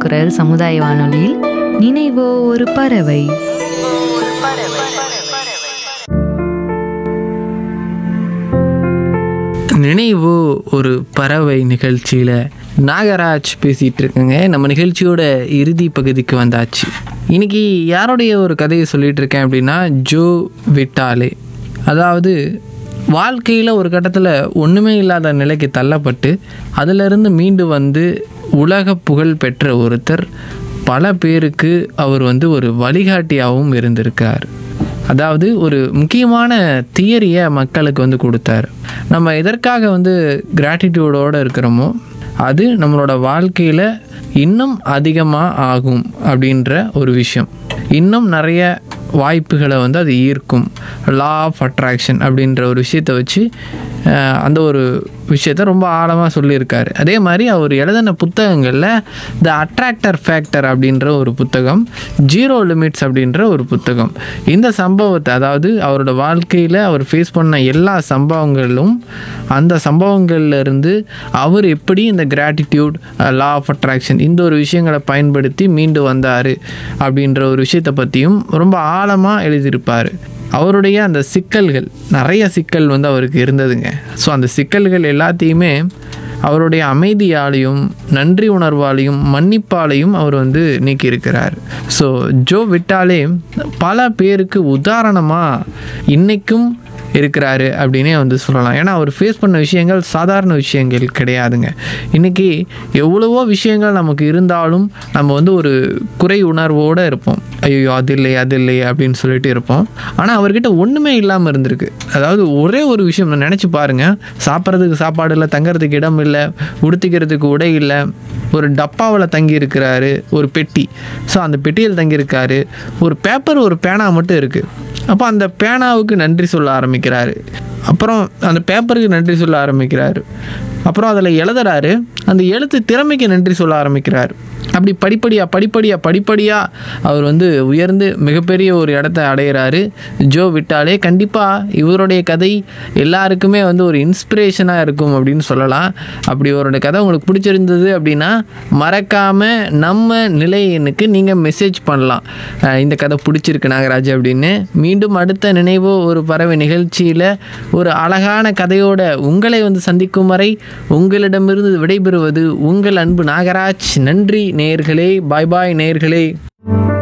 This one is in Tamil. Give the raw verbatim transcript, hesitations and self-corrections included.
குரல் சமுதாய வானொலியில் நினைவோ ஒரு பறவை. நினைவோ ஒரு பறவை நிகழ்ச்சியில் நாகராஜ் பேசிகிட்டு இருக்கேங்க. நம்ம நிகழ்ச்சியோட இறுதி பகுதிக்கு வந்தாச்சு. இன்னைக்கு யாருடைய ஒரு கதையை சொல்லிகிட்டு இருக்கேன் அப்படின்னா, ஜோ விட்டாலே. அதாவது வாழ்க்கையில் ஒரு கட்டத்தில் ஒன்றுமே இல்லாத நிலைக்கு தள்ளப்பட்டு அதிலிருந்து மீண்டு வந்து உலக புகழ் பெற்ற ஒருத்தர். பல பேருக்கு அவர் வந்து ஒரு வழிகாட்டியாகவும் இருந்திருக்கார். அதாவது ஒரு முக்கியமான தியரியை மக்களுக்கு வந்து கொடுத்தாரு. நம்ம எதற்காக வந்து கிராட்டிடியூடோடு இருக்கிறோமோ அது நம்மளோட வாழ்க்கையில் இன்னும் அதிகமாக ஆகும் அப்படின்ற ஒரு விஷயம். இன்னும் நிறைய வாய்ப்புகளை வந்து அது ஈர்க்கும். லா ஆஃப் அட்ராக்ஷன் அப்படின்ற ஒரு விஷயத்தை வச்சு அந்த ஒரு விஷயத்த ரொம்ப ஆழமாக சொல்லியிருக்காரு. அதே மாதிரி அவர் எழுதின புத்தகங்களில் த அட்ராக்டர் ஃபேக்டர் அப்படின்ற ஒரு புத்தகம், ஜீரோ லிமிட்ஸ் அப்படின்ற ஒரு புத்தகம். இந்த சம்பவத்தை, அதாவது அவரோட வாழ்க்கையில் அவர் ஃபேஸ் பண்ண எல்லா சம்பவங்களும், அந்த சம்பவங்கள்லேருந்து அவர் எப்படி இந்த கிராட்டிடியூட், லா ஆஃப் அட்ராக்ஷன் இந்த ஒரு விஷயங்களை பயன்படுத்தி மீண்டு வந்தார் அப்படின்ற ஒரு விஷயத்தை பற்றியும் ரொம்ப ஆழமாக எழுதியிருப்பார். அவருடைய அந்த சிக்கல்கள், நிறைய சிக்கல் வந்து அவருக்கு இருந்ததுங்க. ஸோ அந்த சிக்கல்கள் எல்லாத்தையுமே அவருடைய அமைதியாலையும் நன்றி உணர்வாலையும் மன்னிப்பாலையும் அவர் வந்து நீக்கியிருக்கிறார். ஸோ ஜோ விட்டாலே பல பேருக்கு உதாரணமாக இன்றைக்கும் இருக்கிறாரு அப்படின்னே வந்து சொல்லலாம். ஏன்னா அவர் ஃபேஸ் பண்ண விஷயங்கள் சாதாரண விஷயங்கள் கிடையாதுங்க. இன்றைக்கி எவ்வளவோ விஷயங்கள் நமக்கு இருந்தாலும் நம்ம வந்து ஒரு குறை உணர்வோடு இருப்போம். ஐயோ அது இல்லை அது இல்லை அப்படின்னு சொல்லிட்டு இருப்போம். ஆனால் அவர்கிட்ட ஒன்றுமே இல்லாமல் இருந்திருக்கு. அதாவது ஒரே ஒரு விஷயம் நினச்சி பாருங்கள். சாப்பிட்றதுக்கு சாப்பாடு இல்லை, தங்கிறதுக்கு இடம் இல்லை, உடுத்திக்கிறதுக்கு உடை இல்லை, ஒரு டப்பாவில் தங்கி இருக்கிறாரு, ஒரு பெட்டி. ஸோ அந்த பெட்டியில் தங்கியிருக்காரு. ஒரு பேப்பர், ஒரு பேனா மட்டும் இருக்குது. அப்போ அந்த பேனாவுக்கு நன்றி சொல்ல ஆரம்பிக்கிறாரு. அப்புறம் அந்த பேப்பருக்கு நன்றி சொல்ல ஆரம்பிக்கிறாரு. அப்புறம் அதில் எழுதுறாரு. அந்த எழுத்து திறமைக்கு நன்றி சொல்ல ஆரம்பிக்கிறார். அப்படி படிப்படியாக படிப்படியாக படிப்படியாக அவர் வந்து உயர்ந்து மிகப்பெரிய ஒரு இடத்த அடைகிறாரு ஜோ விட்டாலே. கண்டிப்பாக இவருடைய கதை எல்லாருக்குமே வந்து ஒரு இன்ஸ்பிரேஷனாக இருக்கும் அப்படின்னு சொல்லலாம். அப்படி அவரோட கதை உங்களுக்கு பிடிச்சிருந்தது அப்படின்னா மறக்காமல் நம்ம நிலையனுக்கு நீங்கள் மெசேஜ் பண்ணலாம். இந்த கதை பிடிச்சிருக்கு நாகராஜ் அப்படின்னு. மீண்டும் அடுத்த நினைவோ ஒரு பறவை நிகழ்ச்சியில் ஒரு அழகான கதையோட உங்களை வந்து சந்திக்கும் வரை உங்களிடமிருந்து விடைபெறுவது உங்கள் அன்பு நாகராஜ். நன்றி நேயர்களே. பாய் பாய் நேயர்களே.